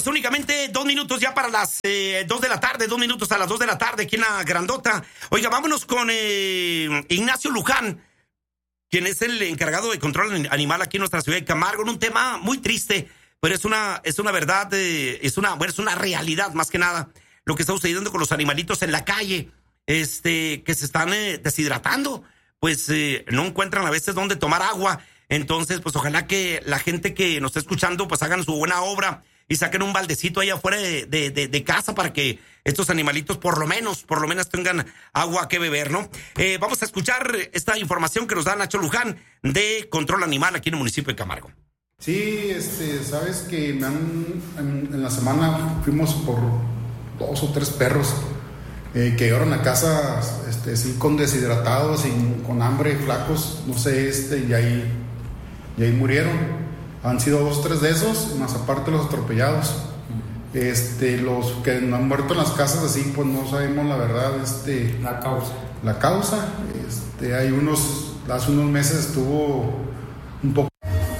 pues únicamente 2 minutos ya para las 2 de la tarde, 2 minutos a las 2 de la tarde aquí en la Grandota. Oiga, vámonos con Ignacio Luján, quien es el encargado de control animal aquí en nuestra ciudad de Camargo, en un tema muy triste, pero es una verdad, es una realidad más que nada, lo que está sucediendo con los animalitos en la calle, que se están deshidratando, pues no encuentran a veces dónde tomar agua. Entonces, pues ojalá que la gente que nos está escuchando, pues hagan su buena obra y saquen un baldecito ahí afuera de casa para que estos animalitos por lo menos tengan agua que beber, ¿no? Vamos a escuchar esta información que nos da Nacho Luján de Control Animal aquí en el municipio de Camargo. Sí, sabes que en la semana fuimos por 2 o 3 perros que llegaron a casa, sí, con deshidratados y con hambre, flacos, no sé, y ahí murieron. Han sido 2 o 3 de esos, más aparte los atropellados. Los que han muerto en las casas así, pues no sabemos la verdad, la causa. Hay hace unos meses estuvo un poco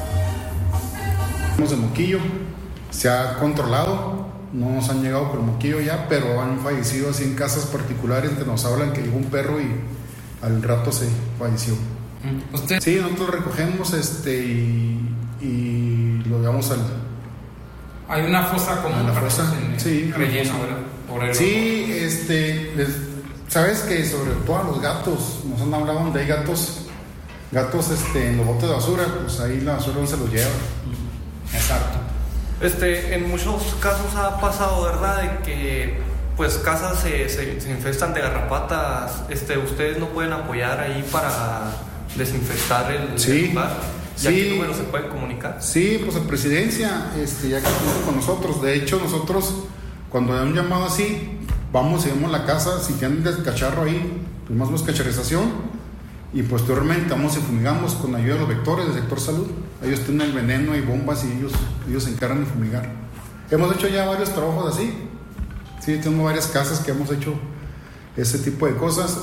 de moquillo, se ha controlado, no nos han llegado por el moquillo ya, pero han fallecido así en casas particulares que nos hablan que llegó un perro y al rato se falleció. ¿Usted? Sí, nosotros lo recogemos y lo llevamos al... Hay una fosa común. La fosa, sí. Relleno, ¿verdad? Sí, sabes que sobre todo a los gatos, nos han hablado donde hay gatos en los botes de basura, pues ahí la basura se los lleva. Exacto. En muchos casos ha pasado, ¿verdad?, de que pues casas se infestan de garrapatas. Ustedes no pueden apoyar ahí para desinfectar el lugar. ¿Y a qué número se pueden comunicar? Sí, pues a presidencia, ya que estamos con nosotros. De hecho, nosotros cuando hay un llamado así, vamos y vemos la casa, si tienen el cacharro ahí, tomamos cacharización y posteriormente vamos y fumigamos con ayuda de los vectores del sector salud. Ellos tienen el veneno y bombas y ellos se encargan de fumigar. Hemos hecho ya varios trabajos así. Sí, tengo varias casas que hemos hecho ese tipo de cosas.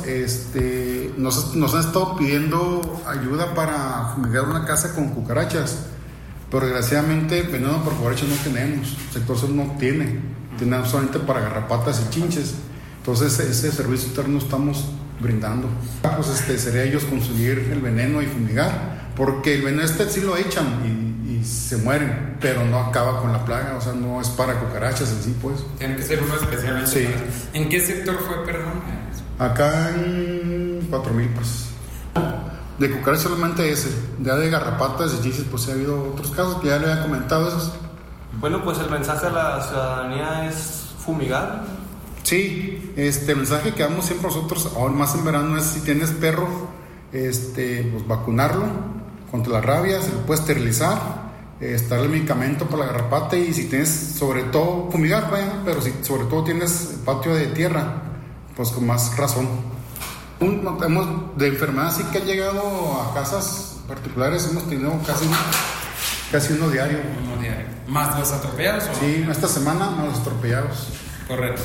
Nos han estado pidiendo ayuda para fumigar una casa con cucarachas, pero desgraciadamente veneno por cucarachas no tenemos. El sector salud no tiene solamente para garrapatas y chinches. Entonces ese servicio interno estamos brindando. Pues sería ellos conseguir el veneno y fumigar, porque el veneno sí lo echan y se mueren, pero no acaba con la plaga, o sea, no es para cucarachas en sí, pues. Tiene que ser uno especialmente. Sí. ¿En qué sector fue, perdón? Acá en 4,000 pues. De cucarachas solamente ese. Ya de garrapatas y chinches, pues ha habido otros casos que ya le había comentado esos. Bueno, pues el mensaje a la ciudadanía es fumigar. Sí, el mensaje que damos siempre nosotros, aún más en verano, es si tienes perro, pues vacunarlo contra la rabia, se lo puede esterilizar, darle el medicamento para la garrapata, y si tienes, sobre todo, fumigar, pero si sobre todo tienes patio de tierra, pues con más razón. De enfermedad sí que ha llegado a casas particulares, hemos tenido casi uno diario. ¿Más los atropellados? Sí, esta semana más los atropellados. Correcto.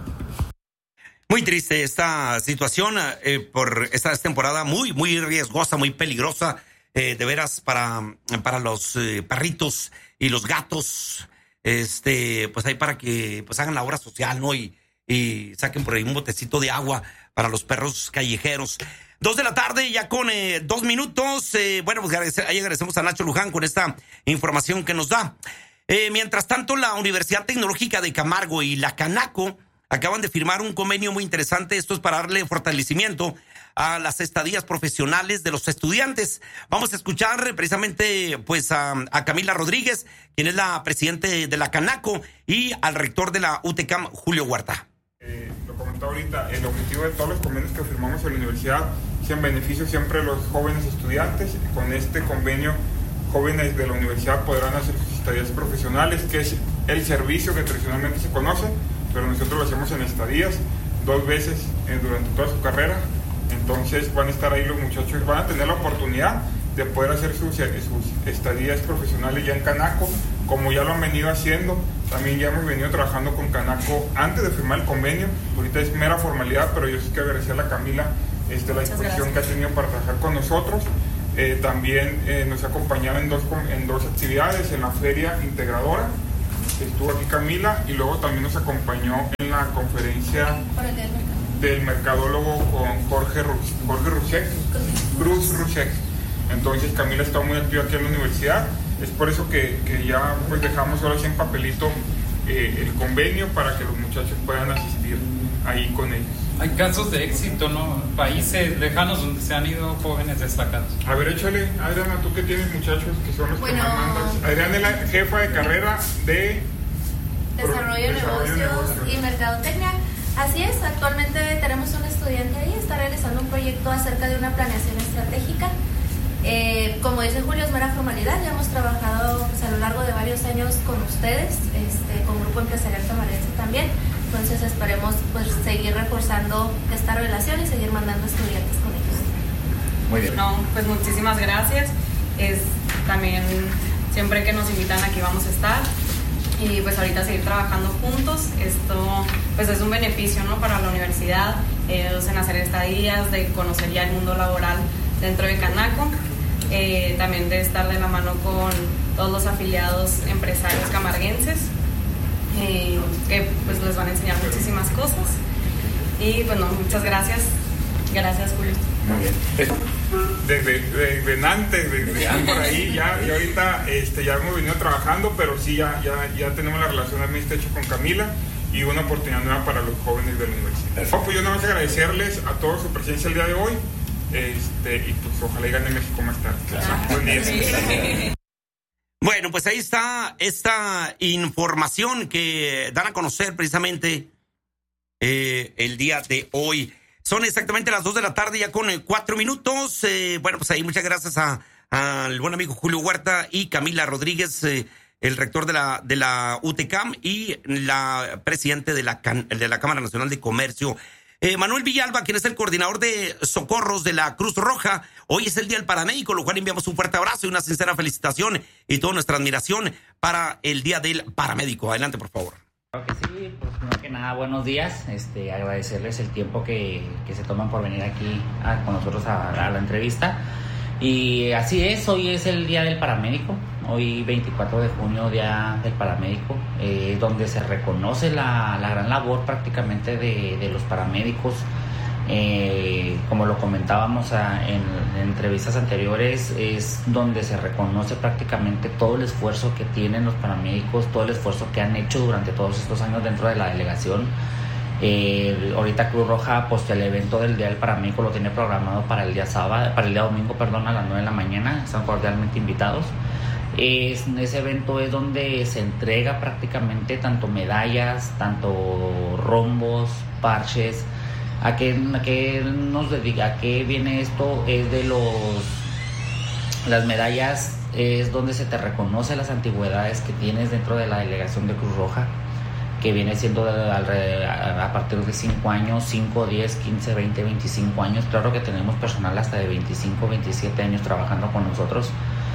Muy triste esta situación por esta temporada muy, muy riesgosa, muy peligrosa, de veras para los perritos y los gatos, pues ahí para que pues hagan la obra social, ¿no? Y saquen por ahí un botecito de agua para los perros callejeros. 2 de la tarde, ya con 2 minutos. Bueno, pues ahí agradecemos a Nacho Luján con esta información que nos da. Mientras tanto, la Universidad Tecnológica de Camargo y la Canaco acaban de firmar un convenio muy interesante. Esto es para darle fortalecimiento a las estadías profesionales de los estudiantes. Vamos a escuchar precisamente pues a Camila Rodríguez, quien es la presidente de la Canaco, y al rector de la UTCAM, Julio Huerta. Lo comentaba ahorita, el objetivo de todos los convenios que firmamos en la universidad es en beneficio siempre de los jóvenes estudiantes. Con este convenio, jóvenes de la universidad podrán hacer sus estadías profesionales, que es el servicio que tradicionalmente se conoce, pero nosotros lo hacemos en estadías 2 veces durante toda su carrera. Entonces van a estar ahí los muchachos, van a tener la oportunidad de poder hacer sus estadías profesionales ya en Canaco, como ya lo han venido haciendo. También ya hemos venido trabajando con Canaco antes de firmar el convenio. Ahorita es mera formalidad, pero yo sí que agradecer a la Camila la disposición que ha tenido para trabajar con nosotros. También nos ha acompañado en dos actividades, en la feria integradora estuvo aquí Camila, y luego también nos acompañó en la conferencia del mercadólogo con Jorge Cruz Ruchek. Entonces Camila está muy activa aquí en la universidad. Es por eso que ya pues dejamos ahora sí en papelito el convenio para que los muchachos puedan asistir ahí con ellos. Hay casos de éxito, ¿no? Países lejanos donde se han ido jóvenes destacados. A ver, échale, Adriana, tú que tienes muchachos que son los que más mandas. Adriana es la jefa de carrera de Desarrollo de Negocios y Mercadotecnia. Así es, actualmente tenemos un estudiante ahí, está realizando un proyecto acerca de una planeación estratégica. Como dice Julio, es mera formalidad. Ya hemos trabajado pues, a lo largo de varios años con ustedes, con Grupo Empresarial Camarense también. Entonces esperemos pues seguir reforzando esta relación y seguir mandando estudiantes con ellos. Muy bien. No, pues muchísimas gracias. También siempre que nos invitan aquí vamos a estar. Y pues ahorita seguir trabajando juntos. Esto pues es un beneficio, ¿no?, para la universidad, en hacer estadías, de conocer ya el mundo laboral dentro de Canaco, también de estar de la mano con todos los afiliados empresarios camarguenses, que pues les van a enseñar muchísimas cosas. Y bueno, muchas gracias. Gracias, Julio. Muy bien. Desde antes, por ahí, ya y ahorita ya hemos venido trabajando, pero sí, ya tenemos la relación hecha con Camila y una oportunidad nueva para los jóvenes de la universidad. Pues yo nada más agradecerles a todos su presencia el día de hoy, y pues ojalá gane México más tarde. Buen día. Bueno, pues ahí está esta información que dan a conocer precisamente el día de hoy. Son exactamente las 2 de la tarde, ya con 4 minutos. Bueno, pues ahí muchas gracias al buen amigo Julio Huerta y Camila Rodríguez, el rector de la UTECAM y la presidente de la Cámara Nacional de Comercio. Manuel Villalba, quien es el coordinador de socorros de la Cruz Roja. Hoy es el Día del Paramédico, lo cual enviamos un fuerte abrazo y una sincera felicitación y toda nuestra admiración para el Día del Paramédico. Adelante, por favor. Claro que sí, pues primero que nada, buenos días. Agradecerles el tiempo que se toman por venir aquí con nosotros a la entrevista. Y así es, hoy es el Día del Paramédico, hoy 24 de junio, Día del Paramédico, donde se reconoce la gran labor prácticamente de los paramédicos. Como lo comentábamos en entrevistas anteriores, es donde se reconoce prácticamente todo el esfuerzo que tienen los paramédicos, todo el esfuerzo que han hecho durante todos estos años dentro de la delegación. Ahorita Cruz Roja, pues el evento del Día del Paramédico lo tiene programado para el día domingo, a las 9 de la mañana. Están cordialmente invitados. Ese evento es donde se entrega prácticamente tanto medallas, tanto rombos, parches. ¿A qué nos dedica? ¿A qué viene esto? Es de las medallas, es donde se te reconoce las antigüedades que tienes dentro de la delegación de Cruz Roja, que viene siendo a partir de 5 años, 5, 10, 15, 20, 25 años. Claro que tenemos personal hasta de 25, 27 años trabajando con nosotros.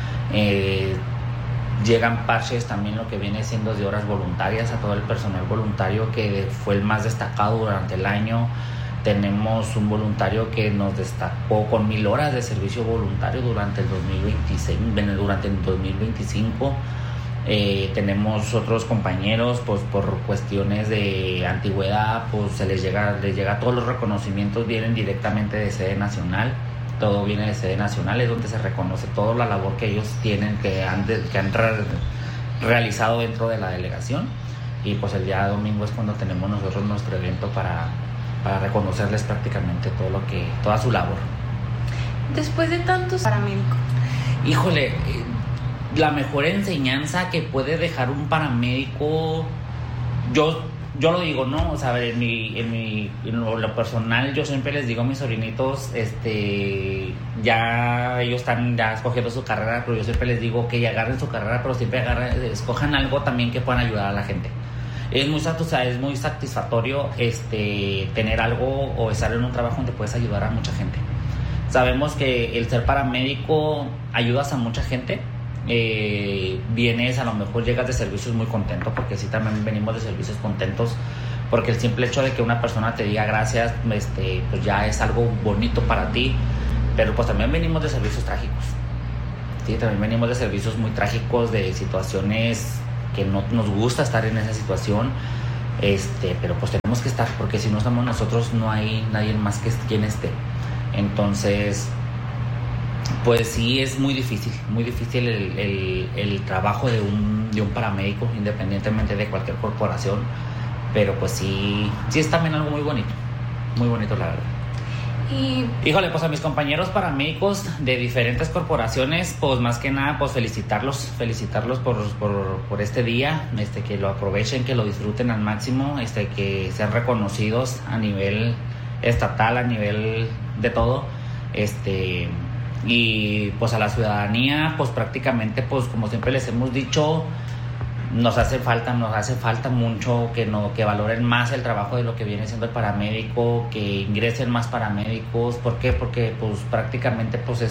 Llegan parches también, lo que viene siendo de horas voluntarias a todo el personal voluntario que fue el más destacado durante el año. Tenemos un voluntario que nos destacó con 1000 horas de servicio voluntario durante el 2025. Tenemos otros compañeros, pues por cuestiones de antigüedad, pues les llega todos los reconocimientos, vienen directamente de sede nacional. Todo viene de sede nacional, es donde se reconoce toda la labor que ellos tienen, que han realizado dentro de la delegación. Y pues el día domingo es cuando tenemos nosotros nuestro evento para reconocerles prácticamente toda su labor. Después de tantos paramédicos, híjole, la mejor enseñanza que puede dejar un paramédico, yo lo digo, ¿no? O sea, en lo personal, yo siempre les digo a mis sobrinitos, ya ellos están ya escogiendo su carrera, pero yo siempre les digo que agarren su carrera, pero siempre escojan algo también que puedan ayudar a la gente. Es muy satisfactorio tener algo o estar en un trabajo donde puedes ayudar a mucha gente. Sabemos que el ser paramédico ayudas a mucha gente. A lo mejor llegas de servicios muy contento, porque sí, también venimos de servicios contentos, porque el simple hecho de que una persona te diga gracias, pues ya es algo bonito para ti. Pero pues también venimos de servicios trágicos, sí, también venimos de servicios muy trágicos, de situaciones que no nos gusta estar en esa situación, pero pues tenemos que estar, porque si no estamos nosotros no hay nadie más que quien esté. Entonces, pues sí, es muy difícil el trabajo de un paramédico, independientemente de cualquier corporación, pero pues sí es también algo muy bonito la verdad. Y híjole, pues a mis compañeros paramédicos de diferentes corporaciones, pues más que nada, pues felicitarlos por este día, que lo aprovechen, que lo disfruten al máximo, que sean reconocidos a nivel estatal, a nivel de todo, y pues a la ciudadanía, pues prácticamente, pues como siempre les hemos dicho, nos hace falta mucho que valoren más el trabajo de lo que viene siendo el paramédico, que ingresen más paramédicos. ¿Por qué? Porque pues prácticamente pues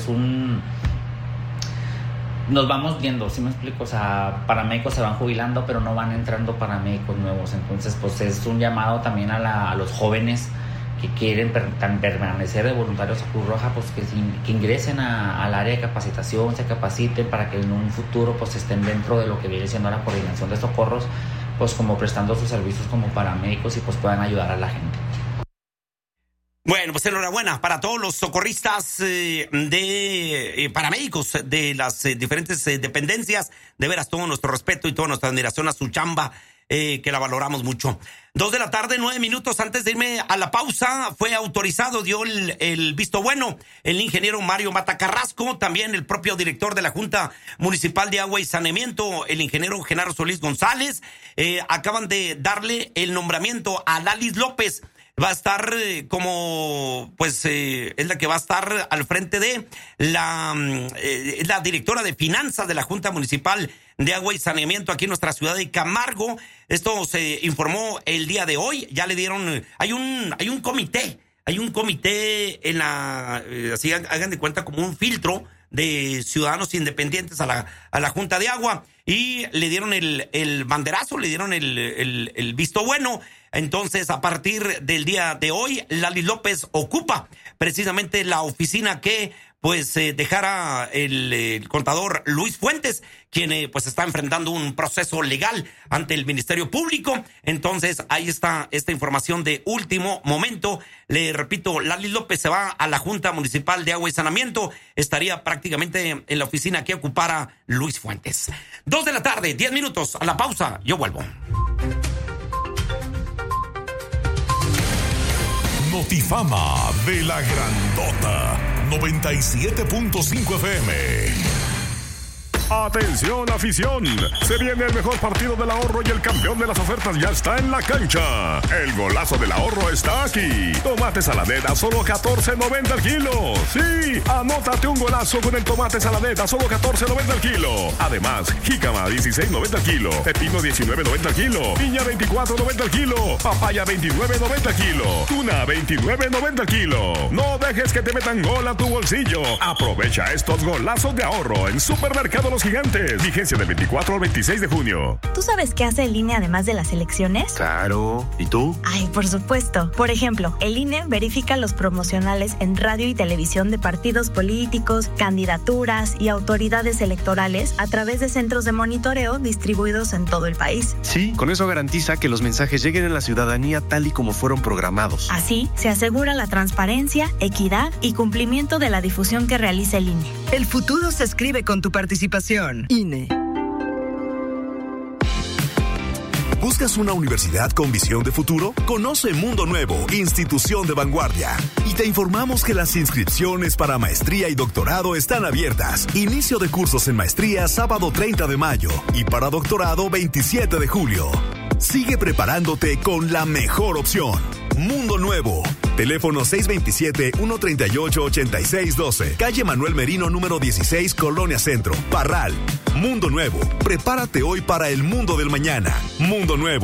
nos vamos viendo, ¿sí me explico? O sea, paramédicos se van jubilando, pero no van entrando paramédicos nuevos. Entonces pues es un llamado también a los jóvenes que quieren permanecer de voluntarios a Cruz Roja, pues que ingresen al área de capacitación, se capaciten para que en un futuro pues estén dentro de lo que viene siendo la coordinación de socorros, pues como prestando sus servicios como paramédicos y pues puedan ayudar a la gente. Bueno, pues enhorabuena para todos los socorristas paramédicos de las diferentes dependencias. De veras, todo nuestro respeto y toda nuestra admiración a su chamba, que la valoramos mucho. 2:00 p.m, 9 minutos antes de irme a la pausa, fue autorizado, dio el visto bueno el ingeniero Mario Mata Carrasco, también el propio director de la Junta Municipal de Agua y Saneamiento, el ingeniero Genaro Solís González, acaban de darle el nombramiento a Lalis López. Va a estar como, pues, es la que va a estar al frente de la directora de finanzas de la Junta Municipal de Agua y Saneamiento aquí en nuestra ciudad de Camargo. Esto se informó el día de hoy. Ya le dieron, hay un comité en así hagan de cuenta, como un filtro de ciudadanos independientes a la Junta de Agua, y le dieron el banderazo, le dieron el visto bueno. Entonces, a partir del día de hoy, Lalis López ocupa precisamente la oficina que pues dejara el contador Luis Fuentes, quien pues está enfrentando un proceso legal ante el Ministerio Público. Entonces, ahí está esta información de último momento. Le repito, Lalis López se va a la Junta Municipal de Agua y Saneamiento. Estaría prácticamente en la oficina que ocupara Luis Fuentes. 2:00 p.m, 10 minutos. A la pausa, yo vuelvo. Notifama de la Grandota 97.5 FM. Atención, afición, se viene el mejor partido del ahorro y el campeón de las ofertas ya está en la cancha. El golazo del ahorro está aquí. Tomate saladera solo $14.90 el kilo. Sí, anótate un golazo con el tomate saladera solo $14.90 el kilo. Además, jícama $16.90 el kilo, pepino $19.90 el kilo, piña $24.90 el kilo, papaya $29.90 el kilo, tuna $29.90 el kilo. No dejes que te metan gol a tu bolsillo. Aprovecha estos golazos de ahorro en Supermercado Los Gigantes. Vigencia del 24 al 26 de junio. ¿Tú sabes qué hace el INE además de las elecciones? Claro. ¿Y tú? Ay, por supuesto. Por ejemplo, el INE verifica los promocionales en radio y televisión de partidos políticos, candidaturas y autoridades electorales a través de centros de monitoreo distribuidos en todo el país. Sí, con eso garantiza que los mensajes lleguen a la ciudadanía tal y como fueron programados. Así, se asegura la transparencia, equidad y cumplimiento de la difusión que realiza el INE. El futuro se escribe con tu participación. INE. ¿Buscas una universidad con visión de futuro? Conoce Mundo Nuevo, institución de vanguardia. Y te informamos que las inscripciones para maestría y doctorado están abiertas. Inicio de cursos en maestría sábado 30 de mayo y para doctorado 27 de julio. Sigue preparándote con la mejor opción. Mundo Nuevo. Teléfono 627-138-8612. Calle Manuel Merino, número 16, Colonia Centro, Parral. Mundo Nuevo. Prepárate hoy para el mundo del mañana. Mundo Nuevo.